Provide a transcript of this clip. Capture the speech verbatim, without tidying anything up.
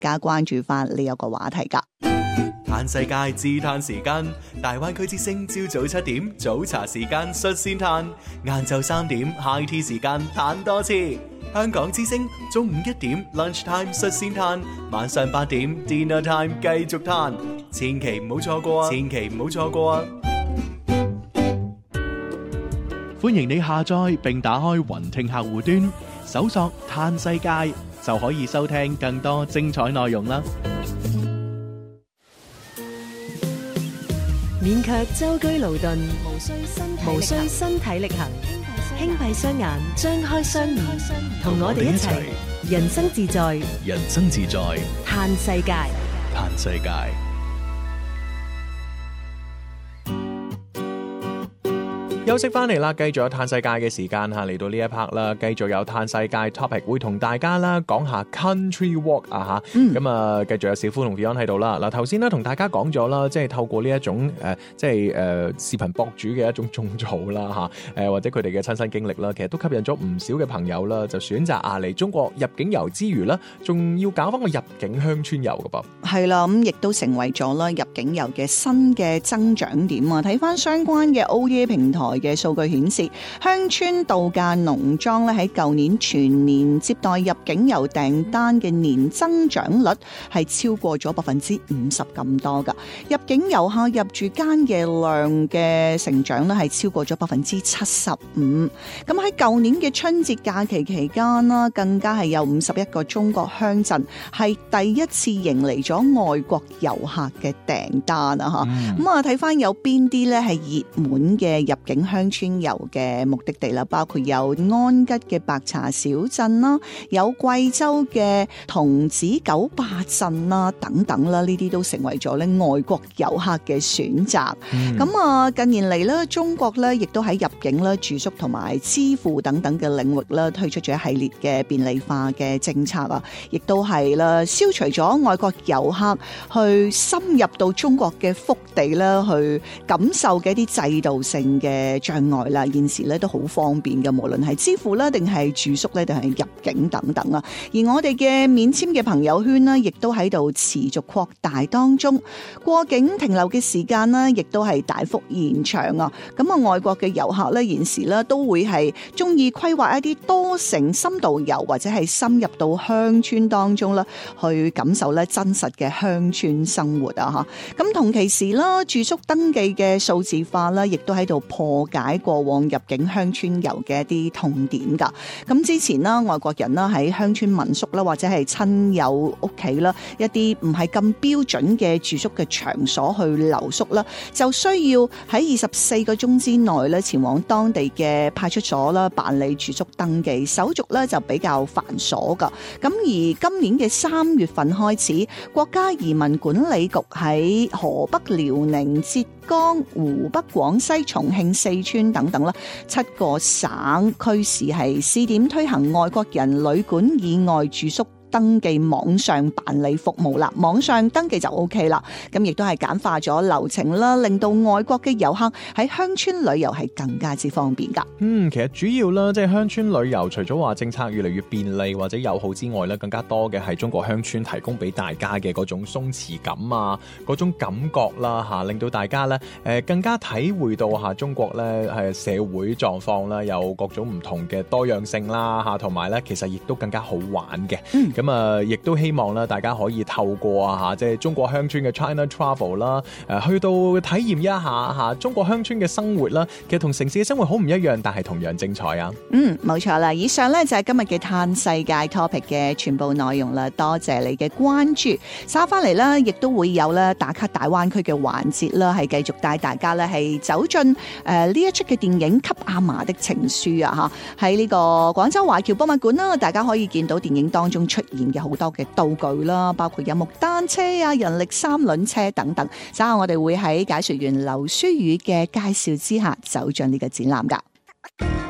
加關注翻呢一個話題㗎。 嘆世界自嘆時間，大灣區之聲朝早七點早茶時間率先嘆，晏晝三點 high tea 時間嘆多次。香港之聲中午一點 lunch time 率先嘆，晚上八點 dinner time 繼續嘆，千祈唔好錯過啊！千祈唔好錯過啊！ 歡迎你下載並打開雲聽客戶端，搜索嘆世界就可以收聽更多精彩內容啦。 勉強舟車勞頓，無需身體力行，無需身體力行，輕閉雙眼，張開雙耳，同我哋一齊人生自在， 人生自在， 嘆世界， 嘆世界。 休息翻嚟啦，繼續有嘆世界嘅時間吓，嚟到呢一 part 啦，繼續有嘆世界 topic 會同大家啦講下 country walk 啊吓，咁啊繼續有小夫同 Beyond 喺度啦。嗱頭先咧同大家講咗啦，即係透過呢一種誒、呃，即係誒、呃、視頻博主嘅一種種草啦吓，誒、呃、或者佢哋嘅親身經歷啦，其實都吸引咗唔少嘅朋友啦，就選擇啊嚟中國入境遊之餘啦，仲要搞翻個入境鄉村遊噶噃。係啦，咁亦都成為咗啦入境遊嘅新嘅增長點啊！睇翻相關嘅 O T A 平台嘅數據顯示，鄉村度假農莊咧喺舊年全年接待入境遊訂單嘅年增長率係超過咗百分之五十咁多噶。入境遊客入住間嘅量嘅成長咧係超過咗百分之七十五。咁喺舊年嘅春節假期期間啦，更加係有五十一個中國鄉鎮係第一次迎嚟咗外國遊客嘅訂單啊！吓咁啊，睇翻有邊啲咧係熱門嘅入境鄉村遊嘅目的地啦，包括有安吉嘅白茶小鎮啦，有貴州嘅桐梓九壩鎮啦，等等啦，呢啲都成為咗咧外國遊客嘅選擇。咁啊、嗯，近年嚟咧，中國咧亦都喺入境啦、住宿同埋支付等等嘅領域啦，推出咗一系列嘅便利化嘅政策啊，亦都係啦，消除咗外國遊客去深入到中國嘅腹地啦，去感受嘅一啲制度性嘅障礙啦。現時咧都好方便嘅，無論係支付啦，定係住宿咧，定係入境等等啊。而我哋嘅免簽嘅朋友圈呢，亦都喺度持續擴大當中，過境停留嘅時間呢，亦都係大幅延長啊。咁啊，外國嘅遊客咧，現時咧都會係中意規劃一啲多城深度遊，或者係深入到鄉村當中啦，去感受咧真實嘅鄉村生活啊！吓，咁同其時啦，住宿登記嘅數字化啦，亦都喺度破解過往入境鄉村遊嘅一啲痛點噶。咁之前啦，外國人啦喺鄉村民宿啦，或者係親友屋企啦，一啲唔係咁標準嘅住宿嘅場所去留宿啦，就需要喺二十四個鐘之內咧前往當地嘅派出所啦辦理住宿登記，手續咧就比較繁瑣噶。咁而今年嘅三月份開始，國家移民管理局喺河北、遼寧、浙江、湖北、廣西、重慶、四川等等啦，七個省區市係試點推行外國人旅館以外住宿登記網上辦理服務啦，網上登記就 O K 啦，咁亦都係簡化咗流程啦，令到外國嘅遊客喺鄉村旅遊係更加之方便噶。嗯，其實主要啦，即係鄉村旅遊，除咗話政策越嚟越便利或者友好之外咧，更加多嘅係中國鄉村提供俾大家嘅嗰種鬆弛感啊，嗰種感覺啦吓，令到大家咧誒更加體會到吓中國咧係社會狀況啦，有各種唔同嘅多樣性啦吓，同埋咧其實亦都更加好玩嘅。嗯咁啊，亦都希望咧，大家可以透過啊嚇，即係中國鄉村嘅 China Travel 啦，誒去到體驗一下嚇中國鄉村嘅生活啦。其實同城市嘅生活好唔一樣，但係同樣精彩啊！嗯，冇錯啦。以上咧就係今日嘅嘆世界 topic 嘅全部內容啦。多謝你嘅關注。稍翻嚟啦，亦都會有咧打卡大灣區嘅環節啦，係繼續帶大家咧係走進誒呢一出嘅電影《給阿嫲的情書》啊嚇，喺呢個廣州華僑博物館啦，大家可以見到電影當中出現嘅好多嘅道具啦，包括有木單車啊、人力三輪車等等。稍後我哋會喺解說員劉書宇嘅介紹之下，走進呢個展覽噶。